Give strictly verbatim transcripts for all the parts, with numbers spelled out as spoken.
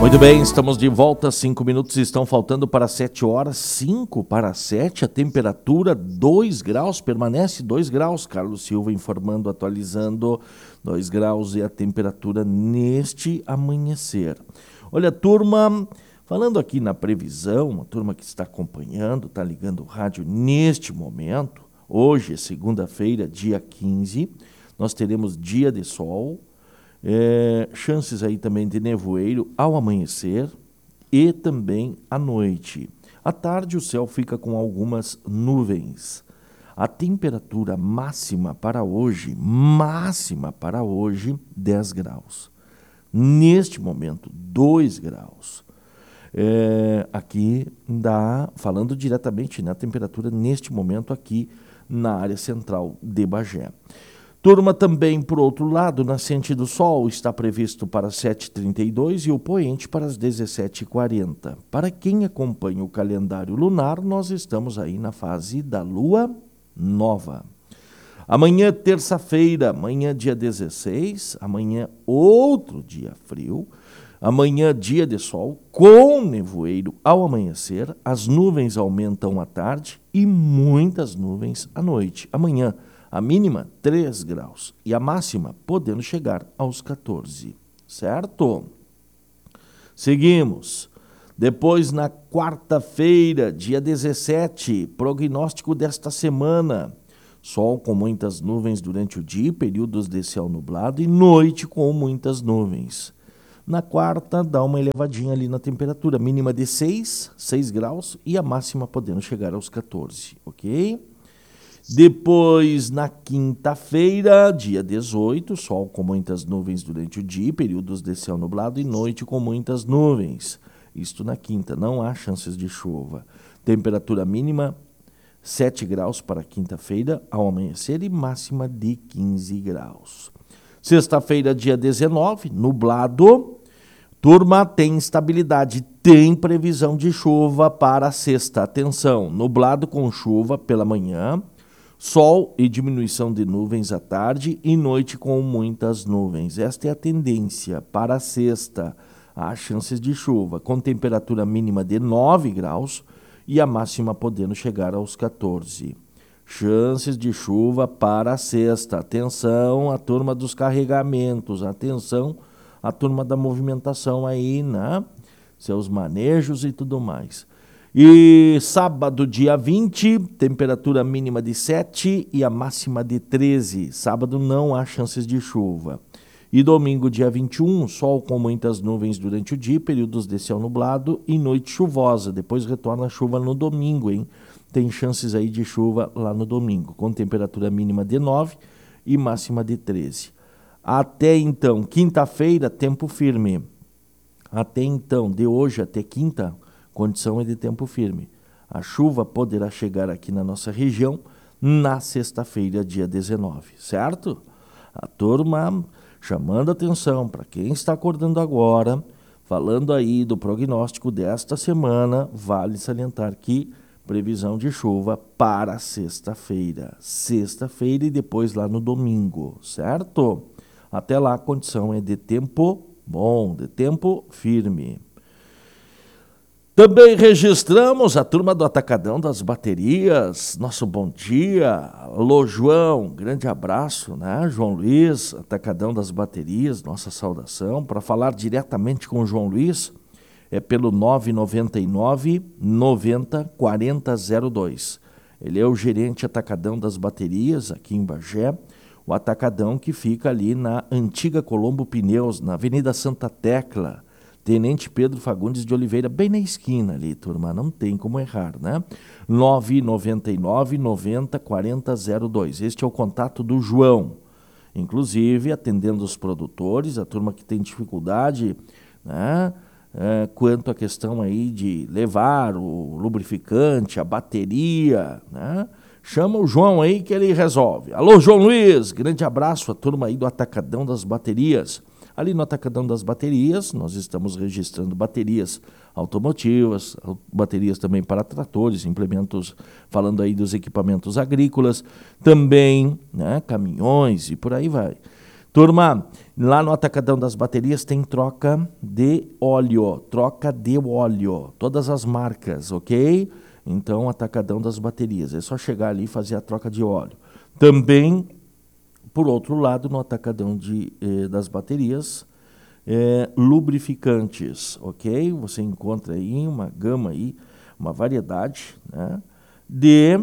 Muito bem, estamos de volta, cinco minutos estão faltando para sete horas, cinco para sete, a temperatura dois graus, permanece dois graus, Carlos Silva informando, atualizando, dois graus é a temperatura neste amanhecer. Olha, turma, falando aqui na previsão, a turma que está acompanhando, está ligando o rádio neste momento, hoje é segunda-feira, dia quinze, nós teremos dia de sol, É, chances aí também de nevoeiro ao amanhecer e também à noite. À tarde o céu fica com algumas nuvens. A temperatura máxima para hoje, máxima para hoje, dez graus. Neste momento, dois graus. É, aqui dá, falando diretamente na temperatura neste momento aqui na área central de Bagé. Turma, também, por outro lado, nascente do sol está previsto para sete e trinta e dois e o poente para as dezessete e quarenta. Para quem acompanha o calendário lunar, nós estamos aí na fase da lua nova. Amanhã, terça-feira, amanhã dia dezesseis, amanhã outro dia frio, amanhã dia de sol, com nevoeiro ao amanhecer, as nuvens aumentam à tarde e muitas nuvens à noite. Amanhã, a mínima, três graus, e a máxima podendo chegar aos quatorze, certo? Seguimos. Depois, na quarta-feira, dia dezessete, prognóstico desta semana. Sol com muitas nuvens durante o dia, períodos de céu nublado, e noite com muitas nuvens. Na quarta, dá uma elevadinha ali na temperatura, mínima de seis, seis graus, e a máxima podendo chegar aos quatorze, ok? Depois, na quinta-feira, dia dezoito, sol com muitas nuvens durante o dia, períodos de céu nublado e noite com muitas nuvens. Isto na quinta, não há chances de chuva. Temperatura mínima, sete graus para quinta-feira, ao amanhecer, e máxima de quinze graus. Sexta-feira, dia dezenove, nublado. Turma, tem instabilidade, tem previsão de chuva para a sexta. Atenção, nublado com chuva pela manhã, sol e diminuição de nuvens à tarde e noite com muitas nuvens. Esta é a tendência para a sexta. Há chances de chuva, com temperatura mínima de nove graus e a máxima podendo chegar aos quatorze. Chances de chuva para a sexta. Atenção, a turma dos carregamentos. Atenção, a turma da movimentação aí, né? Seus manejos e tudo mais. E sábado, dia vinte, temperatura mínima de sete e a máxima de treze. Sábado não há chances de chuva. E domingo, dia vinte e um, sol com muitas nuvens durante o dia, períodos de céu nublado e noite chuvosa. Depois retorna a chuva no domingo, hein? Tem chances aí de chuva lá no domingo, com temperatura mínima de nove e máxima de treze. Até então, quinta-feira, tempo firme. Até então, de hoje até quinta, condição é de tempo firme. A chuva poderá chegar aqui na nossa região na sexta-feira, dia dezenove, certo? A turma chamando atenção para quem está acordando agora, falando aí do prognóstico desta semana, vale salientar que previsão de chuva para sexta-feira. Sexta-feira e depois lá no domingo, certo? Até lá a condição é de tempo bom, de tempo firme. Também registramos a turma do Atacadão das Baterias. Nosso bom dia. Alô, João, grande abraço, né? João Luiz, Atacadão das Baterias, nossa saudação. Para falar diretamente com o João Luiz, é pelo nove nove nove, noventa, quarenta, zero dois. Ele é o gerente Atacadão das Baterias, aqui em Bagé. O Atacadão que fica ali na antiga Colombo Pneus, na Avenida Santa Tecla. Tenente Pedro Fagundes de Oliveira, bem na esquina ali, turma, não tem como errar, né? nove nove nove, noventa, quarenta, zero dois. Este é o contato do João. Inclusive, atendendo os produtores, a turma que tem dificuldade, né? É, quanto à questão aí de levar o lubrificante, a bateria, né? Chama o João aí que ele resolve. Alô, João Luiz, grande abraço, a turma aí do Atacadão das Baterias. Ali no Atacadão das Baterias, nós estamos registrando baterias automotivas, baterias também para tratores, implementos, falando aí dos equipamentos agrícolas, também, né, caminhões e por aí vai. Turma, lá no Atacadão das Baterias tem troca de óleo, troca de óleo, todas as marcas, ok? Então, Atacadão das Baterias, é só chegar ali e fazer a troca de óleo. Também, por outro lado, no Atacadão de, eh, das Baterias, eh, lubrificantes, ok? Você encontra aí uma gama, aí, uma variedade, né, de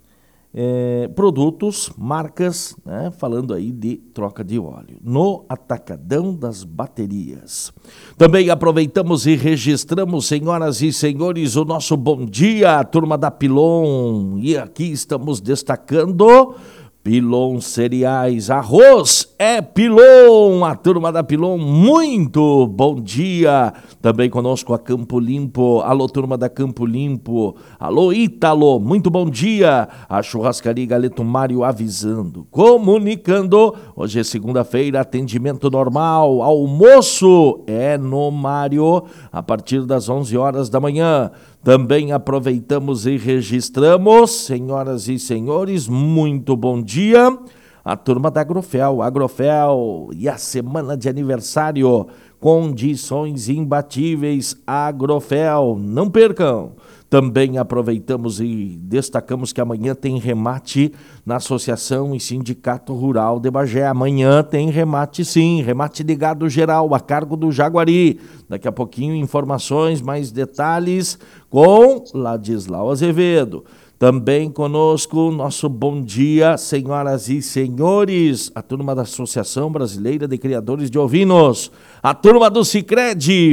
eh, produtos, marcas, né, falando aí de troca de óleo, no Atacadão das Baterias. Também aproveitamos e registramos, senhoras e senhores, o nosso bom dia, turma da Pilon, e aqui estamos destacando Pilon Cereais, arroz é Pilon, a turma da Pilon, muito bom dia. Também conosco a Campo Limpo, alô turma da Campo Limpo, alô Ítalo, muito bom dia. A Churrascaria Galeto Mário avisando, comunicando, hoje é segunda-feira, atendimento normal, almoço é no Mário, a partir das onze horas da manhã. Também aproveitamos e registramos, senhoras e senhores, muito bom dia, a turma da Agrofel, Agrofel e a semana de aniversário, condições imbatíveis, Agrofel, não percam. Também aproveitamos e destacamos que amanhã tem remate na Associação e Sindicato Rural de Bagé. Amanhã tem remate sim, remate de gado geral, a cargo do Jaguari. Daqui a pouquinho informações, mais detalhes com Ladislau Azevedo. Também conosco, nosso bom dia, senhoras e senhores, a turma da Associação Brasileira de Criadores de Ovinos, a turma do Sicredi,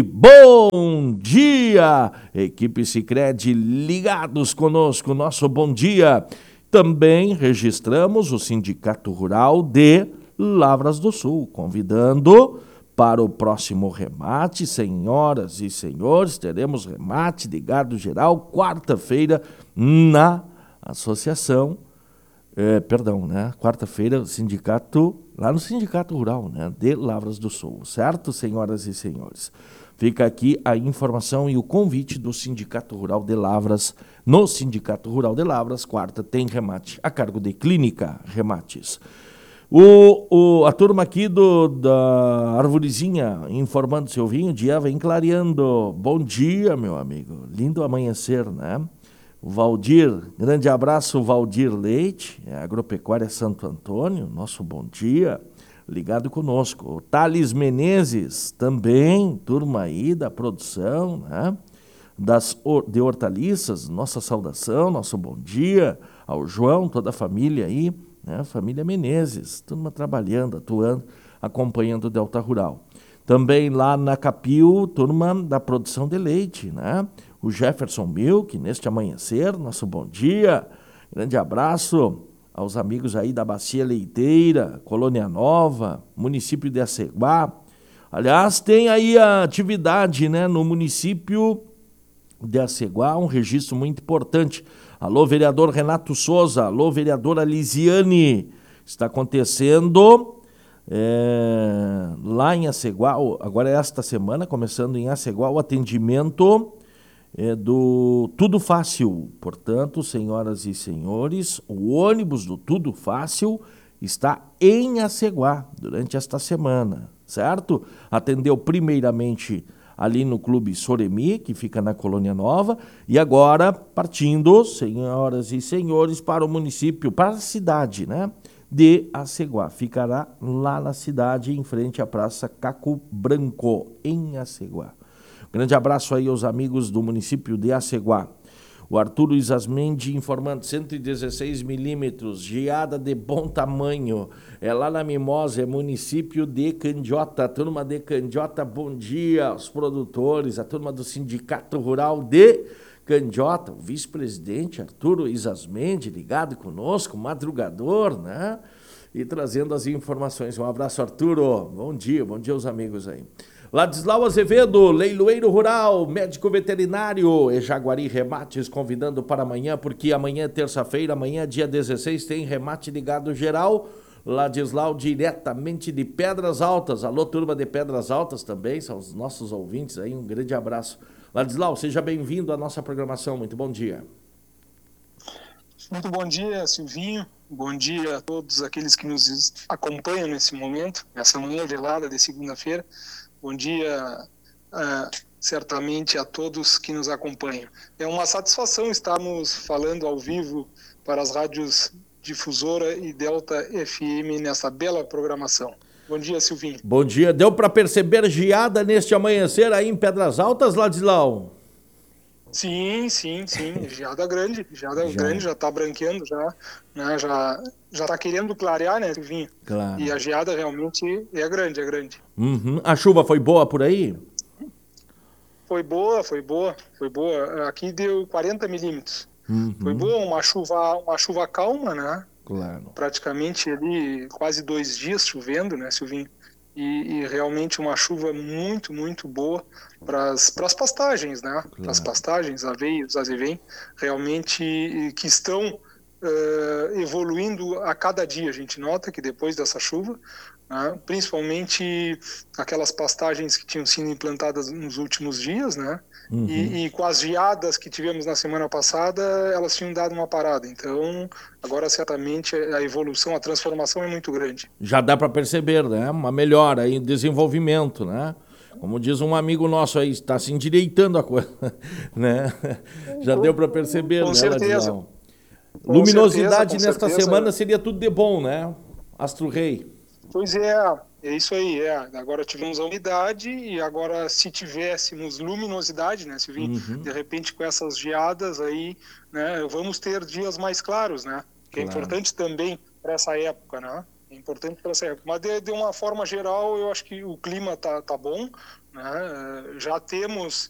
bom dia! Equipe Sicredi ligados conosco, nosso bom dia. Também registramos o Sindicato Rural de Lavras do Sul, convidando para o próximo remate, senhoras e senhores, teremos remate de gado geral, quarta-feira, na associação, eh, perdão, né, quarta-feira, sindicato, lá no Sindicato Rural, né, de Lavras do Sul, certo, senhoras e senhores? Fica aqui a informação e o convite do Sindicato Rural de Lavras, no Sindicato Rural de Lavras, quarta tem remate, a cargo de Clínica Remates. O, o, a turma aqui do, da Arvorezinha informando seu vinho, o dia vem clareando. Bom dia, meu amigo. Lindo amanhecer, né? O Valdir, grande abraço, Valdir Leite, é Agropecuária Santo Antônio, nosso bom dia, ligado conosco. O Thales Menezes, também, turma aí da produção, né? Das, de hortaliças, nossa saudação, nosso bom dia. Ao João, toda a família aí, né, família Menezes, turma trabalhando, atuando, acompanhando o Delta Rural. Também lá na Capil, turma da produção de leite, né? O Jefferson Milk, neste amanhecer, nosso bom dia, grande abraço aos amigos aí da Bacia Leiteira, Colônia Nova, município de Aceguá. Aliás, tem aí a atividade, né, no município de Aceguá, um registro muito importante. Alô, vereador Renato Souza, alô, vereadora Lisiane, está acontecendo é, lá em Aceguá, agora é esta semana, começando em Aceguá, o atendimento é, do Tudo Fácil. Portanto, senhoras e senhores, o ônibus do Tudo Fácil está em Aceguá durante esta semana, certo? Atendeu primeiramente ali no Clube Soremi, que fica na Colônia Nova, e agora partindo, senhoras e senhores, para o município, para a cidade, né, de Aceguá. Ficará lá na cidade, em frente à Praça Caco Branco, em Aceguá. Grande abraço aí aos amigos do município de Aceguá. O Arturo Isasmendi informando, cento e dezesseis milímetros, geada de bom tamanho. É lá na Mimosa, é município de Candiota. A turma de Candiota, bom dia aos produtores, a turma do Sindicato Rural de Candiota, o vice-presidente Arturo Isasmendi, ligado conosco, madrugador, né? E trazendo as informações. Um abraço, Arturo. Bom dia, bom dia aos amigos aí. Ladislau Azevedo, leiloeiro rural, médico veterinário, e Jaguari Remates, convidando para amanhã, porque amanhã é terça-feira, amanhã, dia dezesseis, tem remate de gado geral. Ladislau, diretamente de Pedras Altas. Alô, turma de Pedras Altas também, são os nossos ouvintes aí, um grande abraço. Ladislau, seja bem-vindo à nossa programação, muito bom dia. Muito bom dia, Silvinho. Bom dia a todos aqueles que nos acompanham nesse momento, nessa manhã gelada de segunda-feira. Bom dia, uh, certamente, a todos que nos acompanham. É uma satisfação estarmos falando ao vivo para as rádios Difusora e Delta F M nessa bela programação. Bom dia, Silvinho. Bom dia. Deu para perceber geada neste amanhecer aí em Pedras Altas, Ladislau? Sim, sim, sim, geada grande, geada já. grande, já está branqueando, já, né, já já está querendo clarear, né, Silvinho? Claro. E a geada realmente é grande, é grande. Uhum. A chuva foi boa por aí? Foi boa, foi boa, foi boa. Aqui deu quarenta milímetros. Uhum. Foi boa, uma chuva, uma chuva calma, né? Claro. Praticamente ali quase dois dias chovendo, né, Silvinho? E, e realmente uma chuva muito, muito boa para as pastagens, né? Claro. Para as pastagens, aveios, azevém, realmente que estão uh, evoluindo a cada dia. A gente nota que depois dessa chuva, né, principalmente aquelas pastagens que tinham sido implantadas nos últimos dias, né? Uhum. E, e com as geadas que tivemos na semana passada, elas tinham dado uma parada. Então, agora certamente a evolução, a transformação é muito grande. Já dá para perceber, né? Uma melhora aí, desenvolvimento, né? Como diz um amigo nosso aí, está se endireitando a coisa, né? Já deu para perceber, com né, certeza. Ladislau? Luminosidade certeza, nesta certeza. semana seria tudo de bom, né? Astro Rei. Pois é, é isso aí. É. Agora tivemos a umidade e agora se tivéssemos luminosidade, né, Silvinho? Uhum. De repente com essas geadas aí, né, vamos ter dias mais claros, né? Que claro. É importante também para essa época, né? É importante para essa época. Mas de, de uma forma geral, eu acho que o clima tá, tá bom, né? Já temos